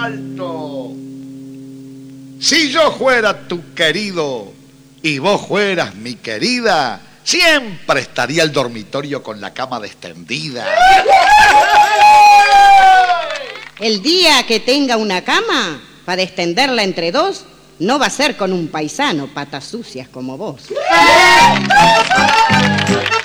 alto. Si yo fuera tu querido y vos fueras mi querida, siempre estaría el dormitorio con la cama extendida. El día que tenga una cama, para extenderla entre dos, no va a ser con un paisano, patas sucias como vos.